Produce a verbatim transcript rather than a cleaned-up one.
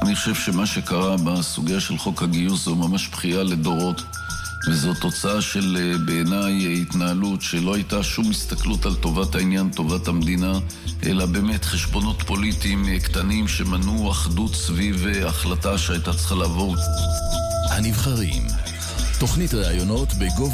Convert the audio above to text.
אני חושב שמה שקרה בסוגיה של חוק הגיוס זו ממש בחייה לדורות, וזו תוצאה של בעיניי התנהלות שלא הייתה שום הסתכלות על טובת העניין, טובת המדינה, אלא באמת חשבונות פוליטיים קטנים שמנעו אחדות סביב החלטה שהייתה צריכה לעבור. הנבחרים, תוכנית ראיונות בגובה